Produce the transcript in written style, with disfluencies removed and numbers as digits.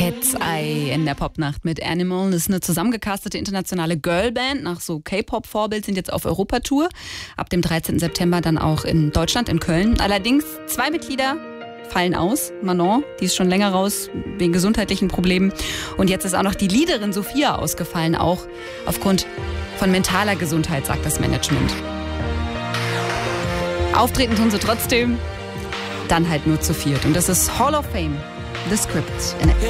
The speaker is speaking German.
Cat's Eye in der Popnacht mit Animal. Das ist eine zusammengecastete internationale Girlband. Nach so K-Pop-Vorbild sind jetzt auf Europatour. Ab dem 13. September dann auch in Deutschland, in Köln. Allerdings 2 Mitglieder fallen aus. Manon, die ist schon länger raus wegen gesundheitlichen Problemen. Und jetzt ist auch noch die Leaderin Sophia ausgefallen, auch aufgrund von mentaler Gesundheit, sagt das Management. Auftreten tun sie trotzdem, dann halt nur zu viert. Und das ist Hall of Fame, The Script in Action.